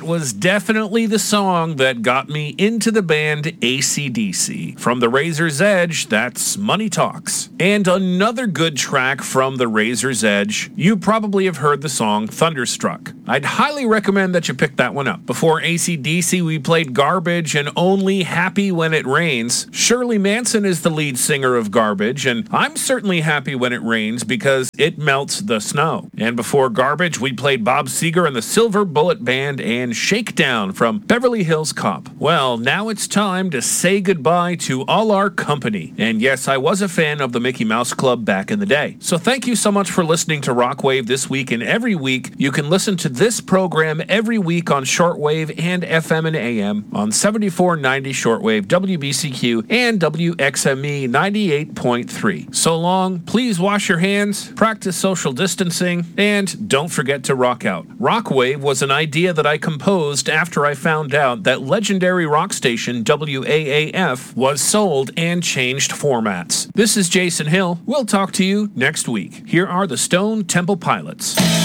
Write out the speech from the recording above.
was definitely the song that got me into the band AC/DC. From the Razor's Edge, that's Money Talks. And another good track from the Razor's Edge, you probably have heard the song Thunderstruck. I'd highly recommend that you pick that one up. Before AC/DC, we played Garbage and Only Happy When It Rains. Shirley Manson is the lead singer of Garbage, and I'm certainly happy when it rains because it melts the snow. And before Garbage, we played Bob Seger and the Silver Bullet Band and Shakedown from Beverly Hills Cop. Well, now it's time to say goodbye to all our company. And yes, I was a fan of the Mickey Mouse Club back in the day. So thank you so much for listening to Rockwave this week and every week. You can listen to this program every week on shortwave and FM and AM on 7490 shortwave, WBCQ, and WXME 98.3. So long, please wash your hands, practice social distancing, and don't forget to rock out. Rockwave was an idea that I composed after I found out that legendary rock station WAAF was sold and changed formats. This is Jason Hill. We'll talk to you next week. Here are the Stone Temple Pilots.